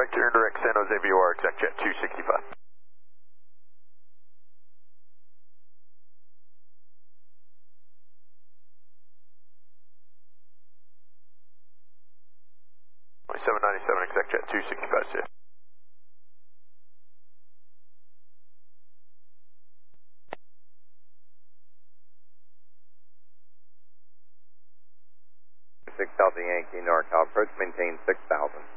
clear direct San Jose VOR, exec jet 265. Exec jet 265, see ya. Delta Yankee NorCal approach, maintain 6,000.